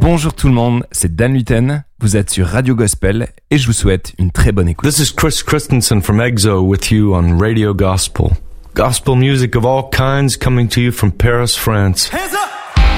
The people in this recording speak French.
Bonjour tout le monde, c'est Dan Luten, vous êtes sur Radio Gospel et je vous souhaite une très bonne écoute. This is Chris Christensen from EXO with you on Radio Gospel. Gospel music of all kinds coming to you from Paris, France. Hands up!